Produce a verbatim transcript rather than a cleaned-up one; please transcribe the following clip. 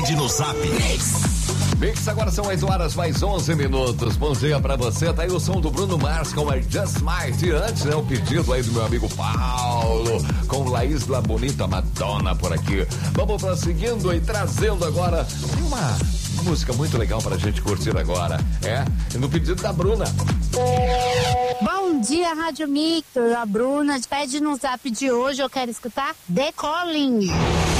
Pede no Zap. Mix, agora são oito horas mais onze minutos. Bom dia pra você. Tá aí o som do Bruno Mars com a Just Might. E antes, né, o pedido aí do meu amigo Paulo com Laís La Bonita Madonna por aqui. Vamos prosseguindo e trazendo agora uma música muito legal pra gente curtir agora. É, no pedido da Bruna. Bom dia, Rádio Mix. A Bruna pede no Zap de hoje. Eu quero escutar The Calling.